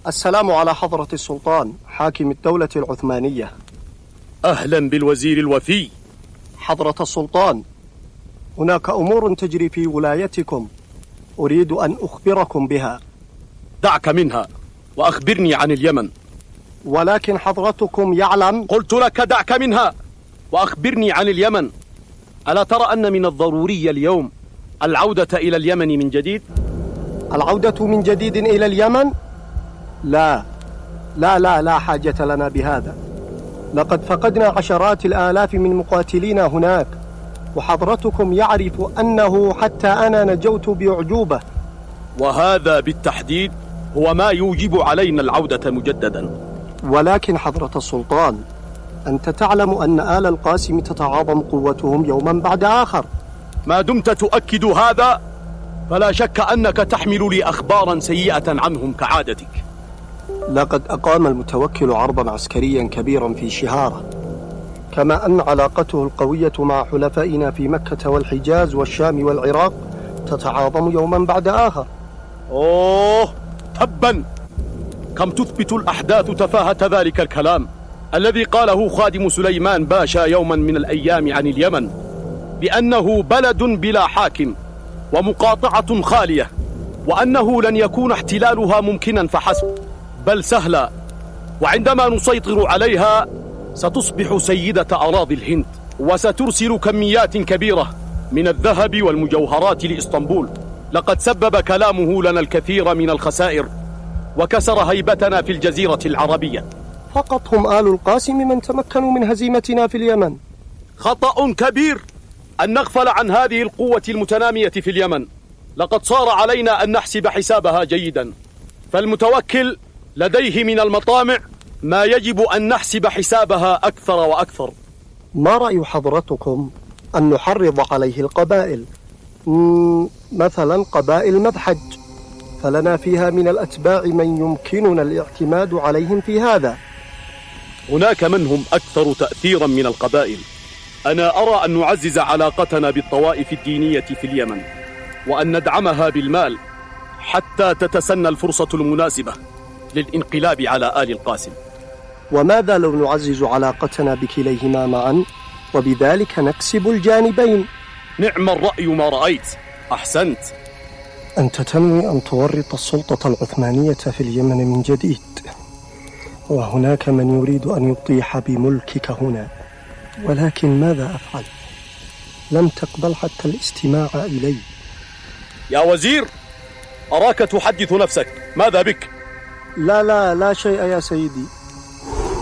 السلام على حضرة السلطان حاكم الدولة العثمانية. أهلا بالوزير الوفي. حضرة السلطان، هناك أمور تجري في ولايتكم أريد أن أخبركم بها. دعك منها وأخبرني عن اليمن. ولكن حضرتكم يعلم. قلت لك دعك منها وأخبرني عن اليمن. ألا ترى أن من الضروري اليوم العودة إلى اليمن من جديد؟ العودة من جديد إلى اليمن؟ لا لا لا لا حاجة لنا بهذا. لقد فقدنا عشرات الآلاف من مقاتلين هناك، وحضرتكم يعرف أنه حتى أنا نجوت بأعجوبة. وهذا بالتحديد هو ما يوجب علينا العودة مجددا. ولكن حضرة السلطان، أنت تعلم أن آل القاسم تتعاظم قوتهم يوما بعد آخر. ما دمت تؤكد هذا فلا شك أنك تحمل لي أخبارا سيئة عنهم كعادتك. لقد أقام المتوكل عرضا عسكريا كبيرا في شهارة، كما أن علاقته القوية مع حلفائنا في مكة والحجاز والشام والعراق تتعاظم يوما بعد آخر. أوه تبا، كم تثبت الأحداث تفاهة ذلك الكلام الذي قاله خادم سليمان باشا يوما من الأيام عن اليمن، بأنه بلد بلا حاكم ومقاطعة خالية، وأنه لن يكون احتلالها ممكنا فحسب بل سهلا، وعندما نسيطر عليها ستصبح سيدة أراضي الهند، وسترسل كميات كبيرة من الذهب والمجوهرات لإسطنبول. لقد سبب كلامه لنا الكثير من الخسائر وكسر هيبتنا في الجزيرة العربية. فقط هم آل القاسم من تمكنوا من هزيمتنا في اليمن. خطأ كبير أن نغفل عن هذه القوة المتنامية في اليمن. لقد صار علينا أن نحسب حسابها جيدا، فالمتوكل لديه من المطامع ما يجب أن نحسب حسابها أكثر وأكثر. ما رأي حضرتكم أن نحرض عليه القبائل، مثلا قبائل مذحج، فلنا فيها من الأتباع من يمكننا الاعتماد عليهم في هذا؟ هناك من هم أكثر تأثيرا من القبائل. أنا أرى أن نعزز علاقتنا بالطوائف الدينية في اليمن، وأن ندعمها بالمال حتى تتسنى الفرصة المناسبة للانقلاب على آل القاسم. وماذا لو نعزز علاقتنا بكليهما معا وبذلك نكسب الجانبين؟ نعم الرأي ما رأيت، أحسنت. أنت تنوي أن تورط السلطة العثمانية في اليمن من جديد، وهناك من يريد أن يطيح بملكك هنا، ولكن ماذا أفعل؟ لم تقبل حتى الاستماع إلي. يا وزير، أراك تحدث نفسك، ماذا بك؟ لا لا لا شيء يا سيدي.